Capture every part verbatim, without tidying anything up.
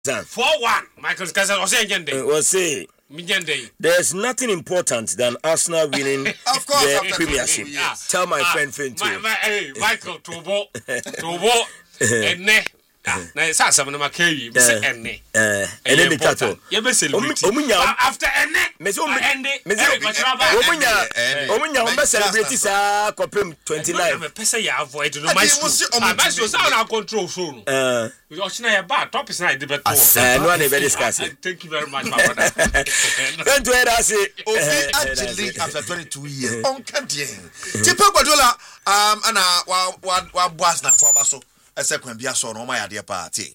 four one. Michael Kasa was saying, was say, there's nothing important than Arsenal winning of course, the Premiership. Yeah. Tell my uh, friend Finn too. My, my, hey, Michael Tobo, Tobo, and ne. Na isa sama na makai bi se enne eh enne ni tato ye be celebrate after enne me so enne me so omunya omunya on be celebrate sa kopem twenty-nine me pese ya avoid no my so my so sa na control so no eh o china ya ba top is na debate eh no na be discuss. Thank you very much my brother. Don't do that say ofi actually after twenty-two years on Canadian Tipa Guardiola um ana wa wa wa boss na for baso ese kwan bia so no ma yade party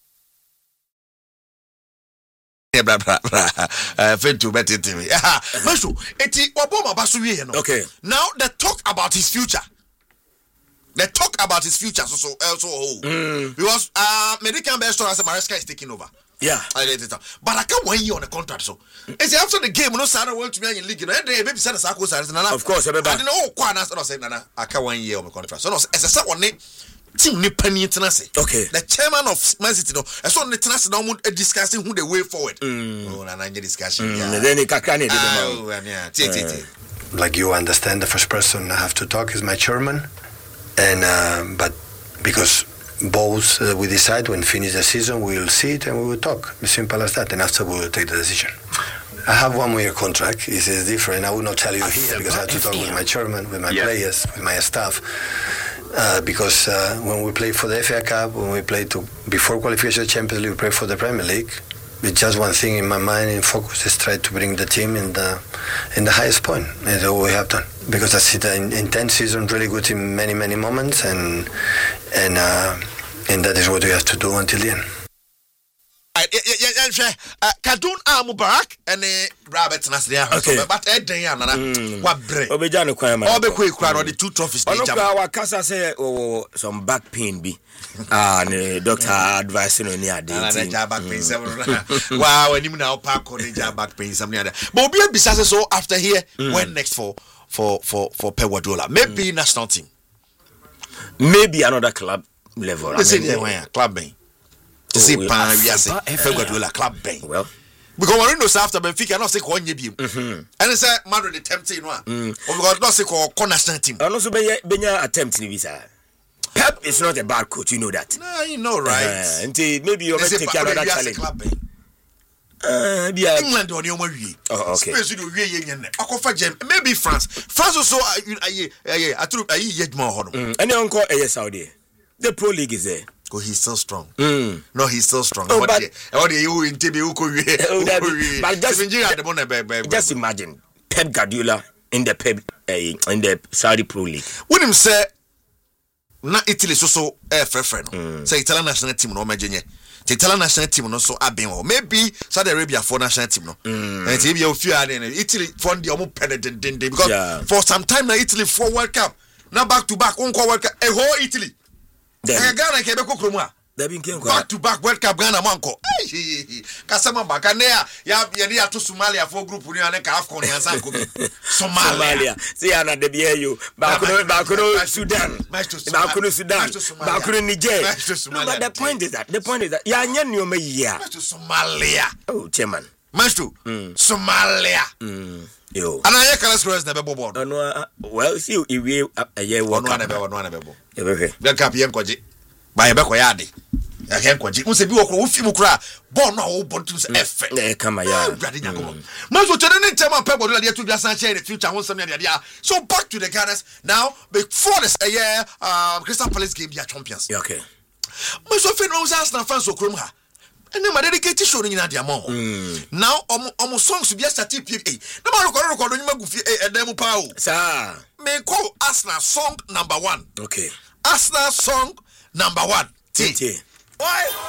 e bra bra eh fentu betete me ah maso eti obo ma baso wie no. Okay, now the talk about his future the talk about his future so so also oh mm. because uh medical best story as Maresca is taking over. Yeah, I get it. But I can't one year on the contract. So it's after the game. No, Sarah went to me in league. No, they baby said Sako Sarah. Of course, I didn't know. Quite answer. I said, Nana, I can't one year on the contract. So no, as a second name, team ni penny tenacity. Okay, the chairman of Man City. No, I saw the tenacity now discussing who the way forward. Mm. Oh, Nana, discussion. Mm. Yeah, then he kakane. Oh, yeah, yeah. Like you understand, the first person I have to talk is my chairman, and uh, but because. Both uh, we decide when finish the season, we will see it and we will talk. As simple as that. And after we will take the decision. I have one more year contract. It is different. I will not tell you here because I have to talk with my chairman, with my yeah. players, with my staff. Uh, because uh, when we play for the F A Cup, when we play to before qualification of the Champions League, we play for the Premier League. It's just one thing in my mind and focus is try to bring the team in the in the highest point. That's all we have done. Because that's it, an intense season, really good in many many moments, and and uh, and that is what we have to do until the end. Kadun a Mubarak and Rabbit Nasria. But Ed Diana, what break? Obejano Kwama. Obekwe Kwano, the two trophies. Our Casa say, oh, some back pain be. Ah, doctor advising on your day. Back pain seven. Wow, and even now park on the back pain some other. But be besides so after here, when next for for for for Pep Guardiola? Maybe national team. Maybe another club level. They say where club being. To see Pan, we are saying Pep Guardiola club being. Well, because we know after Benfica, not say one year beam. And it's a Madrid attempting one. We got not say cornerstone team. And also Benya attempting visa. Pep is not a bad coach, you know that. No, you know, right? Uh, until maybe you're going to take another challenge. Uh, yeah. England on your way. Oh, okay. Maybe France. France also, I I threw a yet more. And the uncle is Saudi. The Pro League is there. Oh, he's still strong. Mm. No, he's still strong. Oh, but, but just, just imagine Pep Guardiola in the Pep uh, in the Saudi Pro League. When him say, na Italy so so eh friend. Mm. Say Italian national team no majenye. The Italian national team no so abin. Maybe Saudi Arabia for national team no. Mm. And if you fear Italy for the omo pen because yeah. for some time na Italy for World Cup. Now back to back on World Cup. A whole Italy. Ghana Quebec Kroma. Back to back World Cup Ghana Manco. Kasama Bakanea, ya ya to Somalia for group ni aneka AFCON ya Sanko. Somalia. See ana de bia you. Bakuno bakuno Sudan. Bakuno Sudan. Bakuno Niger. No, but the point is that the point is that ya nya nyoma yia. To Somalia. Oh, chairman. Master. Somalia. Mm. Yo. And I can't stress the bebo board. No, well, see, if we a year one, one, one, one, one, the cap young koji by a becoyadi. I can't koji. Who said you will feel cry? Born no, but to effect. Come here, Most of the time, people will let you just in the future. Won't some idea. So back to the Gunners now. Before this a year, um, Crystal Palace game their champions. Okay. Most of the fans are fans of Krumha. And then my dedicated show in Nadia Mo. Now, almost songs to be a static P A. No matter what, you might a demo power. Sir, may call Arsenal song number one. Okay. Arsenal song number one. T. Why?